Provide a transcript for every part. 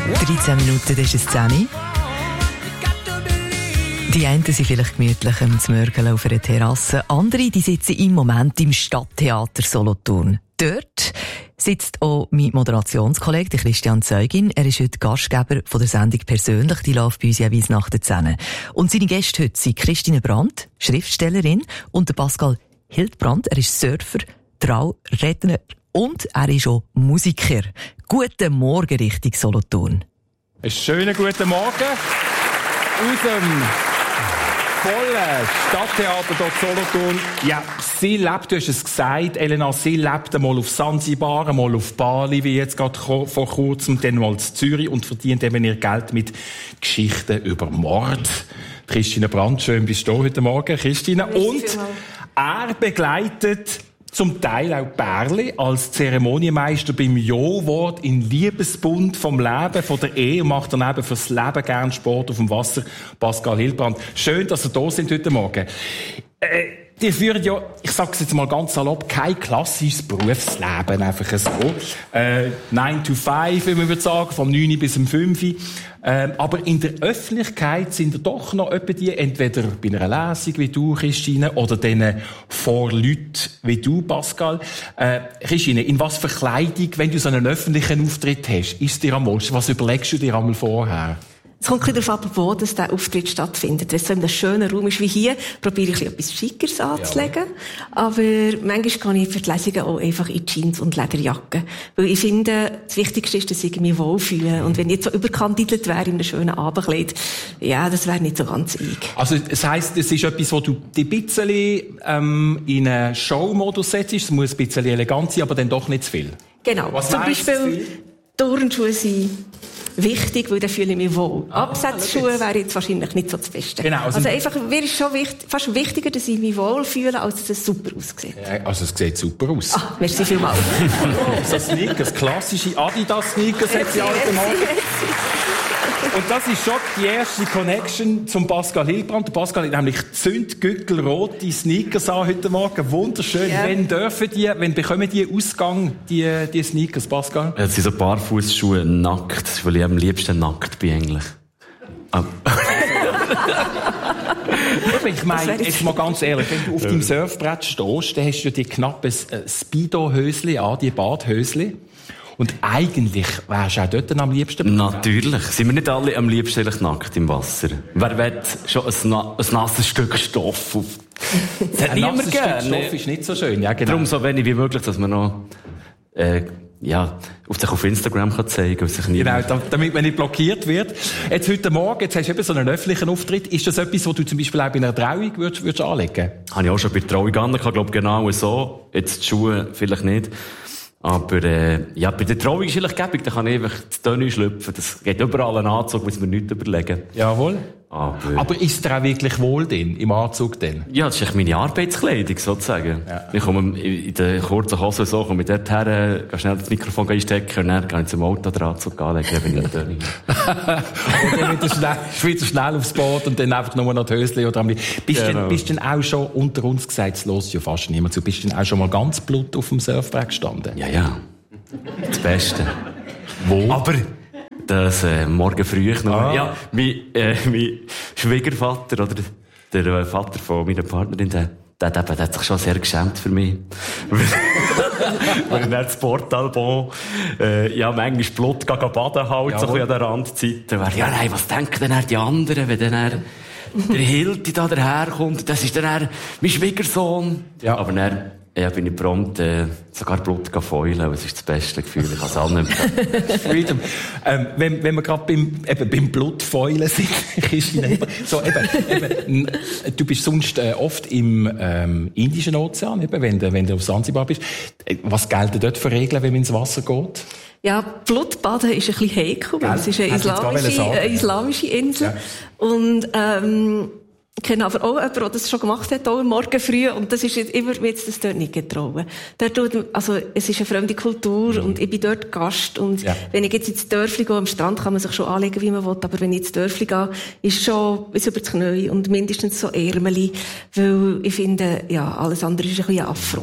13 Minuten, das ist es 10. Die einen sind vielleicht gemütlich am Zmörgeln auf einer Terrasse. Andere die sitzen im Moment im Stadttheater Solothurn. Dort sitzt auch mein Moderationskollege, Christian Zeugin. Er ist heute Gastgeber von der Sendung «Persönlich». Die läuft bei uns jeweils nach der 10. Und seine Gäste heute sind Christine Brandt, Schriftstellerin, und der Pascal Hildbrand. Er ist Surfer, Trauredner und er ist auch Musiker. Guten Morgen, Richtung Solothurn. Einen schönen guten Morgen aus dem vollen Stadttheater dort Solothurn. Ja, sie lebt, du hast es gesagt, Elena, sie lebt einmal auf Sansibar, einmal auf Bali, wie jetzt gerade vor kurzem, dann mal in Zürich und verdient eben ihr Geld mit Geschichten über Mord. Christine Brandt, schön bist du heute Morgen, Christine. Und er begleitet zum Teil auch Bärli als Zeremonienmeister beim Jo-Wort in Liebesbund vom Leben, von der Ehe und macht dann eben fürs Leben gern Sport auf dem Wasser. Pascal Hildbrand. Schön, dass ihr da sind heute Morgen. Die führen ja, ich sag's jetzt mal ganz salopp, kein klassisches Berufsleben, einfach so. 9 to 5, wie man würde sagen, vom 9 bis um 5. Aber in der Öffentlichkeit sind doch noch etwa die, entweder bei einer Lesung wie du, Christine, oder dann vor Leuten wie du, Pascal. Christine, in was für Kleidung, wenn du so einen öffentlichen Auftritt hast, ist dir am wohlsten? Was überlegst du dir einmal vorher? Es kommt ein bisschen darauf ab, wo dieser Auftritt stattfindet. Wenn es so in einem schönen Raum ist wie hier, probiere ich etwas Schickeres anzulegen. Ja. Aber manchmal gehe ich für die Lesungen auch einfach in Jeans und Lederjacke. Weil ich finde, das Wichtigste ist, dass ich mich wohlfühle. Und wenn ich jetzt so überkandidelt wäre in einem schönen Abendkleid, ja, das wäre nicht so ganz ich. Also, es heisst, es ist etwas, wo du dich ein bisschen in einen Showmodus setzt. Es muss ein bisschen elegant sein, aber dann doch nicht zu viel. Genau. Was zum Beispiel Turnschuhe sind wichtig, weil dann fühle ich mich wohl. Absatzschuhe wäre jetzt wahrscheinlich nicht so das Beste. Genau, also einfach, mir ist schon fast wichtiger, dass ich mich wohl fühle, als dass es super aussieht. Ja, also es sieht super aus. Ah, merci vielmals. So Sneakers, klassische Adidas-Sneakers hat sie alle gemacht. Und das ist schon die erste Connection zum Pascal Hildbrand. Der Pascal hat nämlich zündgückelrote Sneakers an heute Morgen. Wunderschön. Ja. Wann bekommen die Ausgang, die Sneakers, Pascal? Ja, das sind so Barfußschuhe nackt, weil ich am liebsten nackt bin eigentlich. Ich meine, jetzt mal ganz ehrlich, wenn du auf deinem Surfbrett stehst, dann hast du ja die knappen Speedo-Hösli an, die Badhösli. Und eigentlich wärst du auch dort am liebsten. Natürlich. Sind wir nicht alle am liebsten nackt im Wasser? Wer will schon ein nasses Stück Stoff auf? Das hat niemand gern. Stoff ist nicht so schön, ja, genau. Darum so wenig wie möglich, dass man noch, sich auf Instagram kann zeigen kann. Genau, damit man nicht blockiert wird. Jetzt heute Morgen, jetzt hast du eben so einen öffentlichen Auftritt. Ist das etwas, was du zum Beispiel auch bei einer Trauung würdest anlegen? Habe ich auch schon bei der Trauung angelegt. Ich glaube genau so. Jetzt die Schuhe vielleicht nicht. Aber, bei der Trauung ist eigentlich gäbig, da kann ich einfach das Tenue schlüpfen. Das geht überall einen Anzug, muss man nichts überlegen. Jawohl. Aber ist dir auch wirklich wohl denn, im Anzug denn? Ja, das ist echt meine Arbeitskleidung, sozusagen. Ja. Ich komme in der kurzen Hose so, komme dort her, gehe schnell das Mikrofon einstecken und dann gehe ich zum Auto den Anzug anlegen, wenn ich Tenue. Und dann wieder schnell aufs Boot und dann einfach nur noch die Hösli oder bist du denn auch schon, unter uns gesagt, es hört ja fast niemand zu, bist du denn auch schon mal ganz blut auf dem Surfbrett gestanden? Ja. Das Beste. Wo? Aber das morgen früh noch. Ja, mein Schwiegervater oder der Vater von meiner Partnerin, der hat sich schon sehr geschämt für mich. Wenn ich dann das Portalbon, manchmal Blut baden halt, so an der Randzeit. Nein, was denken denn die anderen, wenn dann der Hilti da daherkommt? Das ist dann mein Schwiegersohn. Ja. Aber dann, bin ich prompt, sogar Blut feulen. Das ist das beste Gefühl. Ich kann es allen empfehlen. Freedom. Wenn wir gerade beim Blutfeulen sind, Christine, du bist sonst oft im Indischen Ozean, wenn du auf Sansibar bist. Was gelten dort für Regeln, wenn man ins Wasser geht? Ja, Blutbaden ist ein bisschen heikel, weil es ist eine islamische Insel. Ja. Und, ich kenne aber auch jemanden, der das schon gemacht hat, auch am Morgen früh, und das ist immer, mir jetzt das dort nicht getrauen. Also, es ist eine fremde Kultur, und ich bin dort Gast, und wenn ich jetzt ins Dörfli gehe, am Strand kann man sich schon anlegen, wie man will, aber wenn ich ins Dörfli gehe, ist schon bis über das Knie und mindestens so Ärmeli, weil ich finde, alles andere ist ein bisschen Afro.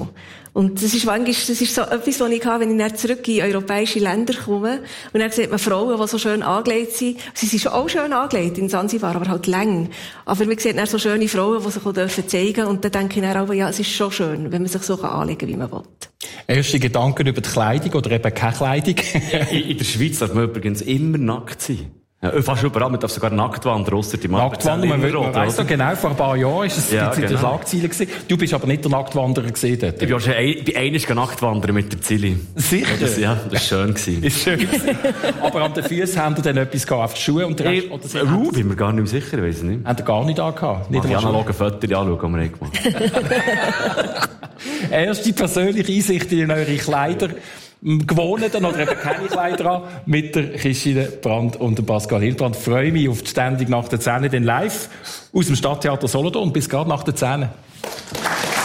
Und das ist so etwas, was ich habe, wenn ich dann zurück in europäische Länder komme. Und dann sieht man Frauen, die so schön angelegt sind. Sie sind schon auch schön angelegt in Sansibar, aber halt lang. Aber man sieht dann so schöne Frauen, die sich auch zeigen dürfen. Und dann denke ich dann auch, ja, es ist schon schön, wenn man sich so anlegen kann, wie man will. Erste Gedanken über die Kleidung oder eben keine Kleidung? In der Schweiz darf man übrigens immer nackt sein. Ja, fast überall, man darf sogar nackt wandern, ausser die Nacktwandern, man weiss doch genau, vor ein paar Jahren ist es in den Schlagzeilen gewesen. Du bist aber nicht der Nacktwanderer gewesen dort. Ich bin auch schon einmal nackt wandern mit der Zilli. Sicher? Das war schön gewesen. Ist schön gewesen. Aber an den Füßen haben die dann etwas gehabt, auf die Schuhe und der Rest, bin mir gar nicht mehr sicher, weiss ich nicht. Haben die gar nicht angehabt? Nicht die analogen Fotos anschauen, die wir gemacht. Erste persönliche Einsicht in eure Kleider. Gewohnten oder eben keine Kleider an, mit der Christine Brandt und dem Pascal Hilbrand. Freue mich auf die Ständig nach der 10, den live aus dem Stadttheater Solothurn bis gerade nach der 10.